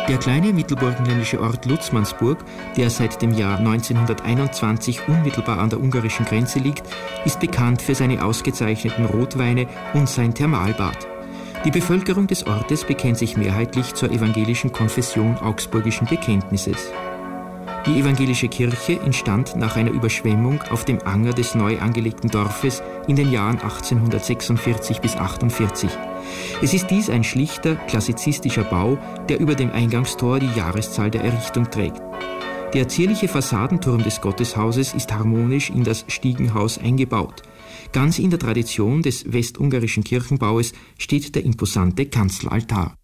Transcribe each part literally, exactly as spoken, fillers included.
Der kleine mittelburgenländische Ort Lutzmannsburg, der seit dem Jahr neunzehnhunderteinundzwanzig unmittelbar an der ungarischen Grenze liegt, ist bekannt für seine ausgezeichneten Rotweine und sein Thermalbad. Die Bevölkerung des Ortes bekennt sich mehrheitlich zur evangelischen Konfession augsburgischen Bekenntnisses. Die evangelische Kirche entstand nach einer Überschwemmung auf dem Anger des neu angelegten Dorfes in den Jahren achtzehnhundertsechsundvierzig bis achtundvierzig. Es ist dies ein schlichter, klassizistischer Bau, der über dem Eingangstor die Jahreszahl der Errichtung trägt. Der zierliche Fassadenturm des Gotteshauses ist harmonisch in das Stiegenhaus eingebaut. Ganz in der Tradition des westungarischen Kirchenbaues steht der imposante Kanzelaltar.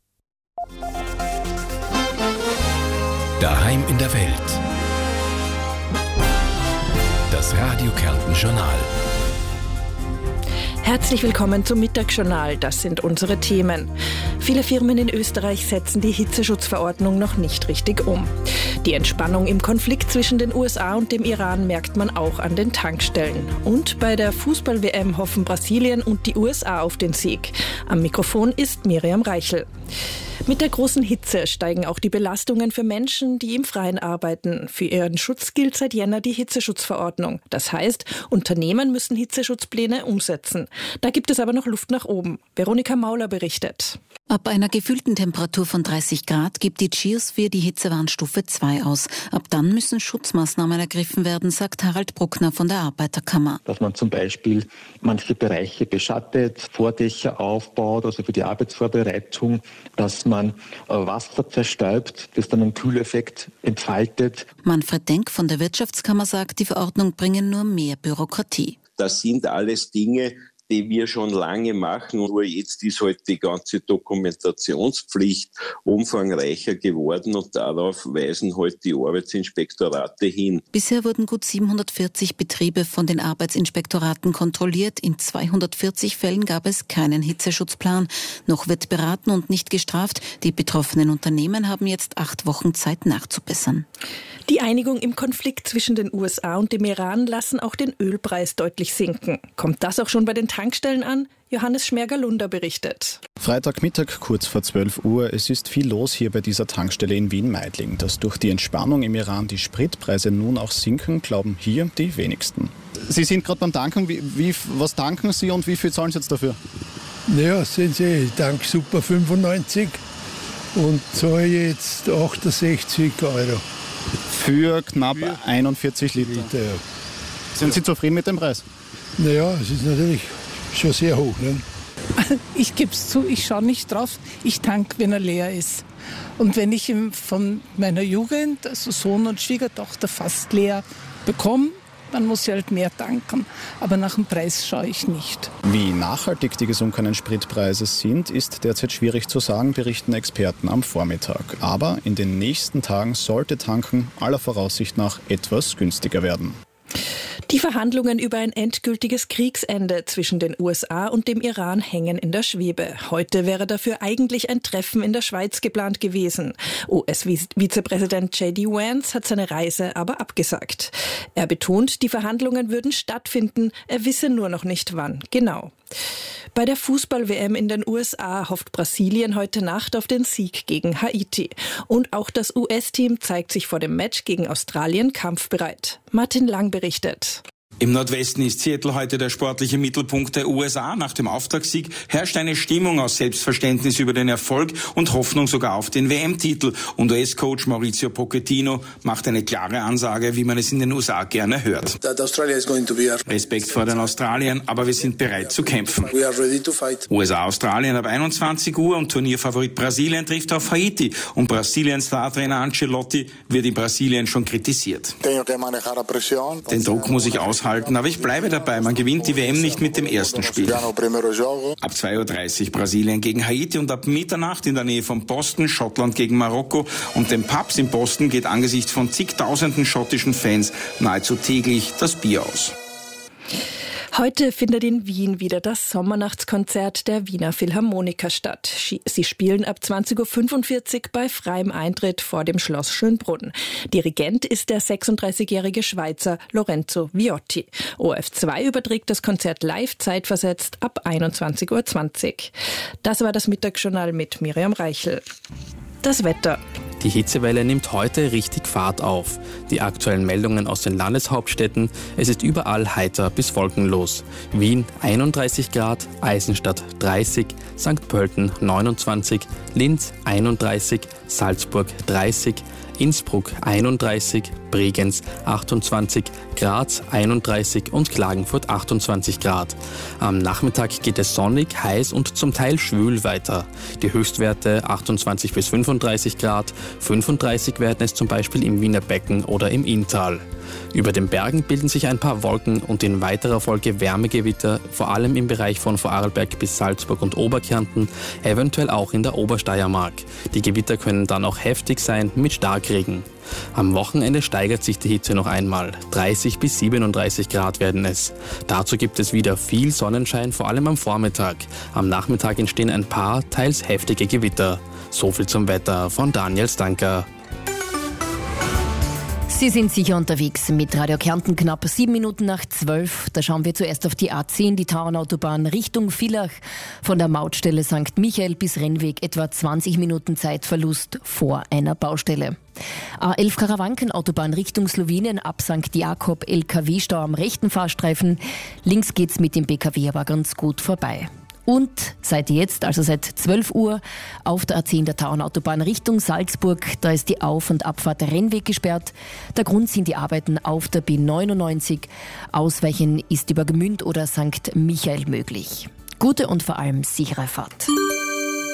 Daheim in der Welt. Das Radio Kärnten Journal. Herzlich willkommen zum Mittagsjournal. Das sind unsere Themen. Viele Firmen in Österreich setzen die Hitzeschutzverordnung noch nicht richtig um. Die Entspannung im Konflikt zwischen den U S A und dem Iran merkt man auch an den Tankstellen. Und bei der Fußball-W M hoffen Brasilien und die U S A auf den Sieg. Am Mikrofon ist Miriam Reichel. Mit der großen Hitze steigen auch die Belastungen für Menschen, die im Freien arbeiten. Für ihren Schutz gilt seit Jänner die Hitzeschutzverordnung. Das heißt, Unternehmen müssen Hitzeschutzpläne umsetzen. Da gibt es aber noch Luft nach oben. Veronika Mauler berichtet. Ab einer gefühlten Temperatur von dreißig Grad gibt die Geosphere die Hitzewarnstufe zwei aus. Ab dann müssen Schutzmaßnahmen ergriffen werden, sagt Harald Bruckner von der Arbeiterkammer. Dass man zum Beispiel manche Bereiche beschattet, Vordächer aufbaut, also für die Arbeitsvorbereitung, dass man Wasser zerstäubt, das dann einen Kühleffekt entfaltet. Manfred Denk von der Wirtschaftskammer sagt, die Verordnung bringen nur mehr Bürokratie. Das sind alles Dinge, die wir schon lange machen. Nur jetzt ist halt die ganze Dokumentationspflicht umfangreicher geworden und darauf weisen halt die Arbeitsinspektorate hin. Bisher wurden gut siebenhundertvierzig Betriebe von den Arbeitsinspektoraten kontrolliert. In zweihundertvierzig Fällen gab es keinen Hitzeschutzplan. Noch wird beraten und nicht gestraft. Die betroffenen Unternehmen haben jetzt acht Wochen Zeit nachzubessern. Die Einigung im Konflikt zwischen den U S A und dem Iran lassen auch den Ölpreis deutlich sinken. Kommt das auch schon bei den Tankstellen an? Johannes Schmerger-Lunder berichtet. Freitagmittag kurz vor zwölf Uhr. Es ist viel los hier bei dieser Tankstelle in Wien-Meidling. Dass durch die Entspannung im Iran die Spritpreise nun auch sinken, glauben hier die wenigsten. Sie sind gerade beim Tanken. Wie, wie, was tanken Sie und wie viel zahlen Sie jetzt dafür? Naja, sehen Sie, ich tank Super fünfundneunzig und zahle jetzt achtundsechzig Euro. Für knapp Für einundvierzig Liter. Liter ja. Sind Sie zufrieden mit dem Preis? Naja, es ist natürlich schon sehr hoch. Ne? Ich gebe es zu, ich schaue nicht drauf. Ich tanke, wenn er leer ist. Und wenn ich ihn von meiner Jugend, also Sohn und Schwiegertochter, fast leer bekomme, dann muss ich halt mehr tanken. Aber nach dem Preis schaue ich nicht. Wie nachhaltig die gesunkenen Spritpreise sind, ist derzeit schwierig zu sagen, berichten Experten am Vormittag. Aber in den nächsten Tagen sollte Tanken aller Voraussicht nach etwas günstiger werden. Die Verhandlungen über ein endgültiges Kriegsende zwischen den U S A und dem Iran hängen in der Schwebe. Heute wäre dafür eigentlich ein Treffen in der Schweiz geplant gewesen. U S-Vizepräsident J D Vance hat seine Reise aber abgesagt. Er betont, die Verhandlungen würden stattfinden, er wisse nur noch nicht wann genau. Bei der Fußball-W M in den U S A hofft Brasilien heute Nacht auf den Sieg gegen Haiti. Und auch das U S-Team zeigt sich vor dem Match gegen Australien kampfbereit. Martin Lang berichtet. Im Nordwesten ist Seattle heute der sportliche Mittelpunkt der U S A. Nach dem Auftaktsieg herrscht eine Stimmung aus Selbstverständnis über den Erfolg und Hoffnung sogar auf den W M-Titel. Und U S-Coach Mauricio Pochettino macht eine klare Ansage, wie man es in den U S A gerne hört. Respekt vor den Australiern, aber wir sind bereit zu kämpfen. U S A-Australien ab einundzwanzig Uhr und Turnierfavorit Brasilien trifft auf Haiti. Und Brasiliens Star-Trainer Ancelotti wird in Brasilien schon kritisiert. Den Druck muss ich aushalten. Aber ich bleibe dabei, man gewinnt die W M nicht mit dem ersten Spiel. Ab zwei Uhr dreißig Brasilien gegen Haiti und ab Mitternacht in der Nähe von Boston Schottland gegen Marokko. Und den Pubs in Boston geht angesichts von zigtausenden schottischen Fans nahezu täglich das Bier aus. Heute findet in Wien wieder das Sommernachtskonzert der Wiener Philharmoniker statt. Sie spielen ab zwanzig Uhr fünfundvierzig bei freiem Eintritt vor dem Schloss Schönbrunn. Dirigent ist der sechsunddreißigjährige Schweizer Lorenzo Viotti. O R F zwei überträgt das Konzert live zeitversetzt ab einundzwanzig Uhr zwanzig. Das war das Mittagsjournal mit Miriam Reichel. Das Wetter. Die Hitzewelle nimmt heute richtig Fahrt auf. Die aktuellen Meldungen aus den Landeshauptstädten: Es ist überall heiter bis wolkenlos. Wien einunddreißig Grad, Eisenstadt dreißig, Sankt Pölten neunundzwanzig, Linz einunddreißig, Salzburg dreißig, Innsbruck einunddreißig, Bregenz achtundzwanzig, Graz einunddreißig und Klagenfurt achtundzwanzig Grad. Am Nachmittag geht es sonnig, heiß und zum Teil schwül weiter. Die Höchstwerte achtundzwanzig bis fünfunddreißig Grad, fünfunddreißig werden es zum Beispiel im Wiener Becken oder im Inntal. Über den Bergen bilden sich ein paar Wolken und in weiterer Folge Wärmegewitter, vor allem im Bereich von Vorarlberg bis Salzburg und Oberkärnten, eventuell auch in der Obersteiermark. Die Gewitter können dann auch heftig sein mit Starkregen. Am Wochenende steigert sich die Hitze noch einmal. dreißig bis siebenunddreißig Grad werden es. Dazu gibt es wieder viel Sonnenschein, vor allem am Vormittag. Am Nachmittag entstehen ein paar, teils heftige Gewitter. So viel zum Wetter von Daniel Stanker. Sie sind sicher unterwegs mit Radio Kärnten, knapp sieben Minuten nach zwölf. Da schauen wir zuerst auf die A zehn, die Tauernautobahn Richtung Villach. Von der Mautstelle Sankt Michael bis Rennweg etwa zwanzig Minuten Zeitverlust vor einer Baustelle. A elf Karawankenautobahn Richtung Slowenien ab Sankt Jakob, L K W-Stau am rechten Fahrstreifen. Links geht's mit dem B K W aber ganz gut vorbei. Und seit jetzt, also seit zwölf Uhr, auf der A zehn der Tauernautobahn Richtung Salzburg, da ist die Auf- und Abfahrt der Rennweg gesperrt. Der Grund sind die Arbeiten auf der B neunundneunzig. Ausweichen ist über Gmünd oder Sankt Michael möglich. Gute und vor allem sichere Fahrt.